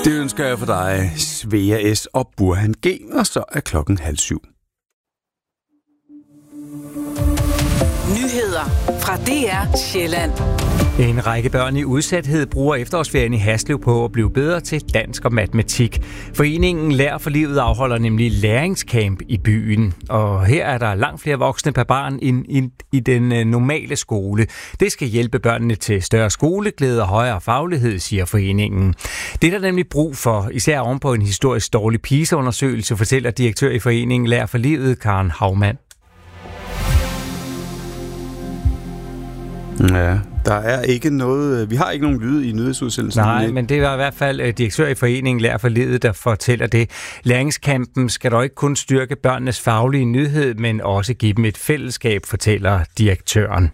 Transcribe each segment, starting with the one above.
Det ønsker jeg for dig, Svea S. og Burhan G. Og så er klokken 6:30. Nyheder fra DR Sjælland. En række børn i udsathed bruger efterårsferien i Haslev på at blive bedre til dansk og matematik. Foreningen Lær for Livet afholder nemlig læringscamp i byen. Og her er der langt flere voksne per barn end i den normale skole. Det skal hjælpe børnene til større skoleglæde og højere faglighed, siger foreningen. Det er der nemlig brug for, især ovenpå en historisk dårlig PISA-undersøgelse, fortæller direktør i foreningen Lær for Livet, Karen Haumann. Ja, der er ikke noget. Vi har ikke nogen lyd i nyhedsudsendelsen. Nej, men det var i hvert fald direktør i foreningen Lær for Livet, der fortæller det. Læringskampen skal dog ikke kun styrke børnenes faglige nyhed, men også give dem et fællesskab, fortæller direktøren.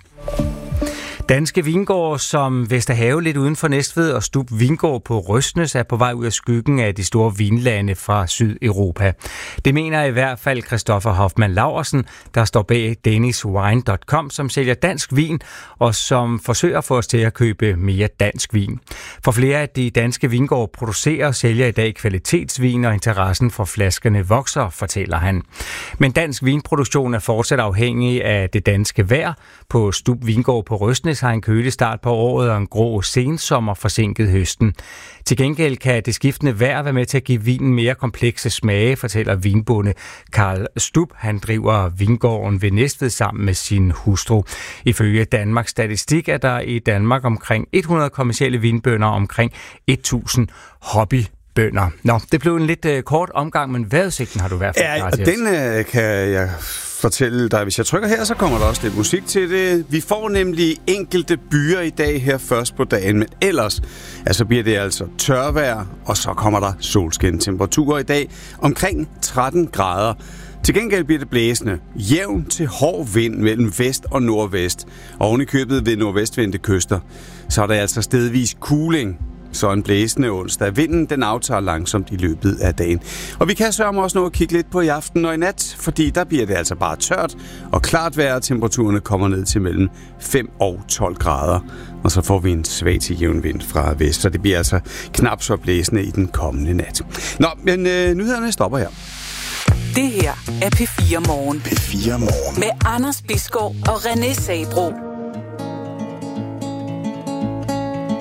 Danske vingårde som Vesterhave lidt uden for Næstved og Stub Vingård på Røsnes er på vej ud af skyggen af de store vinlande fra Sydeuropa. Det mener i hvert fald Christoffer Hoffmann Laursen, der står bag danishwine.com, som sælger dansk vin og som forsøger at få os til at købe mere dansk vin. For flere af de danske vingårde producerer og sælger i dag kvalitetsvin, og interessen for flaskerne vokser, fortæller han. Men dansk vinproduktion er fortsat afhængig af det danske vejr. På Stub Vingård på Røsnes har en kølig start på året og en grå sensommer forsinket høsten. Til gengæld kan det skiftende vejr være med til at give vinen mere komplekse smage, fortæller vinbonde Karl Stub. Han driver vingården ved Næstved sammen med sin hustru. Ifølge Danmarks Statistik er der i Danmark omkring 100 kommercielle vinbønder og omkring 1000 hobbybønder. Nå, det blev en lidt kort omgang, men vejrudsigten har du i hvert fald klar til. Den kan jeg fortælle dig. Hvis jeg trykker her, så kommer der også lidt musik til det. Vi får nemlig enkelte byer i dag her først på dagen, men ellers så bliver det altså tørvejr, og så kommer der solskin. Temperaturer i dag omkring 13 grader. Til gengæld bliver det blæsende. Jævn til hård vind mellem vest og nordvest. Og oven i købet ved nordvestvendte kyster, så er der altså stedvis kuling. Så en blæsende onsdag. Vinden den aftager langsomt i løbet af dagen. Og vi kan sørge også nå at kigge lidt på i aften og i nat, fordi der bliver det altså bare tørt og klart vejr. Temperaturerne kommer ned til mellem 5 og 12 grader. Og så får vi en svag til jævn vind fra vest, så det bliver altså knap så blæsende i den kommende nat. Nå, men nyhederne stopper her. Det her er P4 Morgen. P4 Morgen. Med Anders Bisgaard og René Sabro.